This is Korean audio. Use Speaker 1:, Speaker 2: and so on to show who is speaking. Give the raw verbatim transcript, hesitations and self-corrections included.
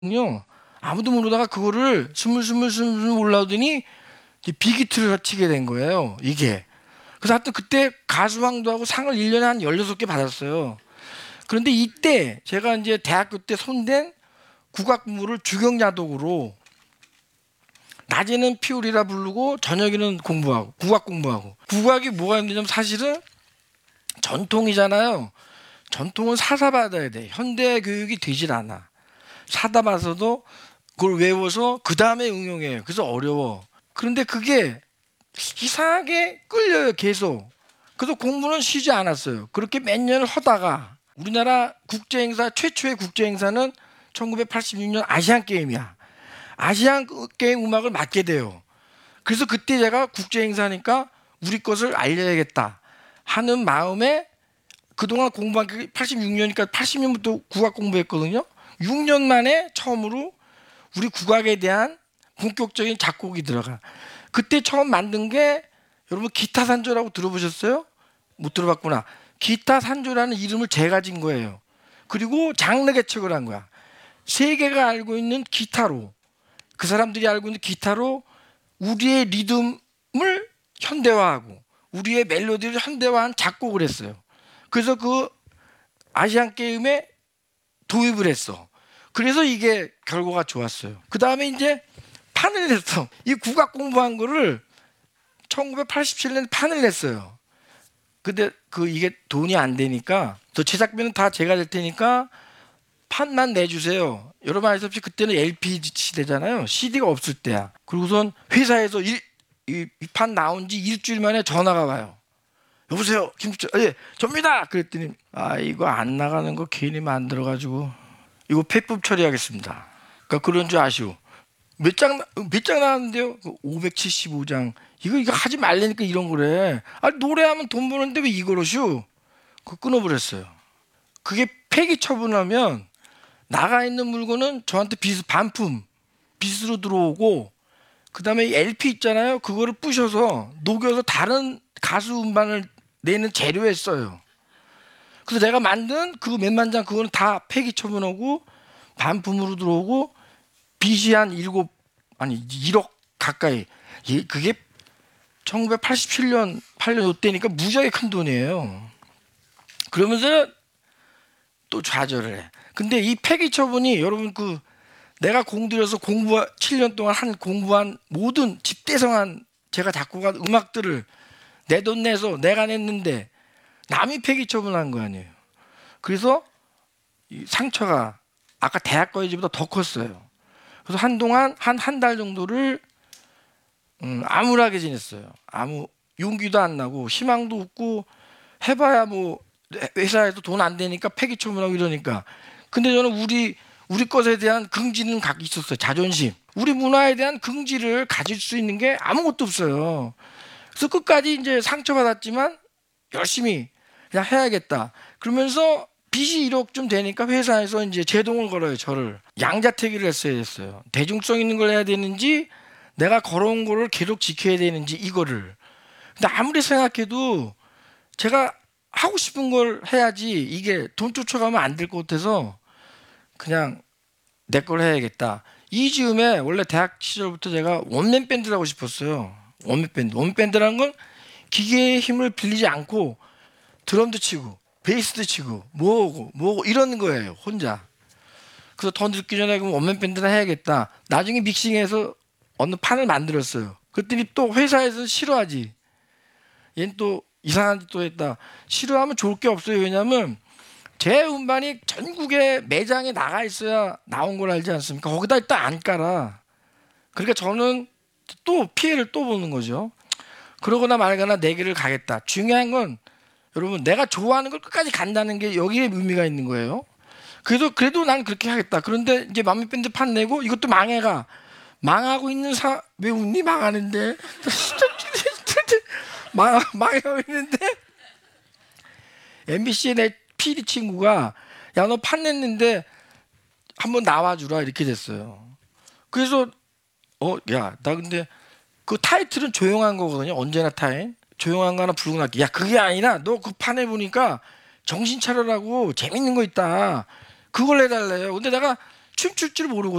Speaker 1: 요 아무도 모르다가 그거를 스물스물스물 올라오더니 빅히트를 치게 된 거예요, 이게. 그래서 하여튼 그때 가수왕도 하고 상을 일 년에 한 열여섯 개 받았어요. 그런데 이때 제가 이제 대학교 때 손댄 국악공부를 주경야독으로 낮에는 피오리라 부르고 저녁에는 공부하고 국악 공부하고. 국악이 뭐가 있냐면 사실은 전통이잖아요. 전통은 사다 받아야 돼. 현대 교육이 되질 않아. 사다 봐서도 그걸 외워서 그 다음에 응용해요. 그래서 어려워. 그런데 그게 이상하게 끌려요, 계속. 그래서 공부는 쉬지 않았어요. 그렇게 몇 년을 하다가 우리나라 국제행사 최초의 국제행사는 천구백팔십육 년 아시안게임이야. 아시안게임 음악을 맡게 돼요. 그래서 그때 제가 국제행사니까 우리 것을 알려야겠다 하는 마음에 그동안 공부한 게 팔십육 년이니까 팔십 년부터 국악 공부했거든요. 육 년 만에 처음으로 우리 국악에 대한 본격적인 작곡이 들어가. 그때 처음 만든 게 여러분 기타 산조라고 들어보셨어요? 못 들어봤구나. 기타 산조라는 이름을 제가 진 거예요. 그리고 장르 개척을 한 거야. 세계가 알고 있는 기타로, 그 사람들이 알고 있는 기타로 우리의 리듬을 현대화하고 우리의 멜로디를 현대화한 작곡을 했어요. 그래서 그 아시안 게임에 도입을 했어. 그래서 이게 결과가 좋았어요. 그 다음에 이제 판을 냈어. 이 국악 공부한 거를 천구백팔십칠 년에 판을 냈어요. 근데 그 이게 돈이 안 되니까 저 제작비는 다 제가 될 테니까 판만 내주세요. 여러분 아시다시피 그때는 엘피 시대잖아요. 씨디가 없을 때야. 그리고선 회사에서 이 판 나온 지 일주일 만에 전화가 와요. 여보세요, 김수철. 예, 접니다. 그랬더니 아 이거 안 나가는 거 괜히 만들어가지고 이거 폐법 처리하겠습니다. 그러니까 그런 줄 아시오. 몇 장 몇 장 나왔는데요? 오백칠십오 장. 이거 이거 하지 말라니까 이런 거래. 아 노래하면 돈 버는데 왜 이거로쇼? 그거 끊어버렸어요. 그게 폐기 처분하면 나가 있는 물건은 저한테 빚 반품 빚으로 들어오고, 그 다음에 엘피 있잖아요. 그거를 부셔서 녹여서 다른 가수 음반을 내는 재료에 써요. 그래서 내가 만든 그 몇만 장 그거는 다 폐기 처분하고 반품으로 들어오고 빚이 한 일곱 아니 일억 가까이. 그게 천구백팔십칠 년 팔 년 이때니까 무지하게 큰 돈이에요. 그러면서 또 좌절을 해. 근데 이 폐기 처분이 여러분 그 내가 공들여서 공부 칠 년 동안 한 공부한 모든 집대성한 제가 작곡한 음악들을 내 돈 내서 내가 냈는데 남이 폐기 처분한 거 아니에요. 그래서 이 상처가 아까 대학 거이지보다 더 컸어요. 그래서 한동안 한 한 달 정도를 음, 암울하게 지냈어요. 아무 용기도 안 나고 희망도 없고 해봐야 뭐 회사에도 돈 안 되니까 폐기 처분하고 이러니까. 근데 저는 우리 우리 것에 대한 긍지는 갖고 있었어요. 자존심. 우리 문화에 대한 긍지를 가질 수 있는 게 아무것도 없어요. 그래서 끝까지 이제 상처받았지만 열심히 그냥 해야겠다. 그러면서 빚이 일억쯤 되니까 회사에서 이제 제동을 걸어요. 저를 양자택일을 했어야 됐어요. 대중성 있는 걸 해야 되는지 내가 걸어온 거를 계속 지켜야 되는지 이거를. 근데 아무리 생각해도 제가 하고 싶은 걸 해야지 이게 돈 쫓아가면 안 될 것 같아서 그냥 내 걸 해야겠다. 이 즈음에 원래 대학 시절부터 제가 원맨 밴드를 하고 싶었어요. 원맨 밴드. 원맨 밴드라는 건 기계의 힘을 빌리지 않고 드럼도 치고 베이스도 치고 뭐고 뭐고 이런 거예요, 혼자. 그래서 더 늦기 전에 그럼 원맨 밴드나 해야겠다. 나중에 믹싱해서 어느 판을 만들었어요. 그랬더니 또 회사에서 싫어하지. 얘는 또 이상한 짓 또 했다. 싫어하면 좋을 게 없어요. 왜냐면 제 음반이 전국에 매장에 나가 있어야 나온 걸 알지 않습니까? 거기다 일단 안 깔아. 그러니까 저는 또 피해를 또 보는 거죠. 그러거나 말거나 내 길을 가겠다. 중요한 건 여러분 내가 좋아하는 걸 끝까지 간다는 게 여기에 의미가 있는 거예요. 그래도 그래도 난 그렇게 하겠다. 그런데 이제 맘미 밴드 판 내고 이것도 망해가. 망하고 있는 사 왜 웃니? 망하는데 망 망하고 있는데 엠비씨의 내 피디 친구가 야 너 판 냈는데 한번 나와주라 이렇게 됐어요. 그래서 어 야 나 근데 그 타이틀은 조용한 거거든요. 언제나 타임 조용한 거 하나 부르고 날게. 야 그게 아니라 너 그 판에 보니까 정신 차려라고 재밌는 거 있다. 그걸 해달래요. 근데 내가 춤출 줄 모르고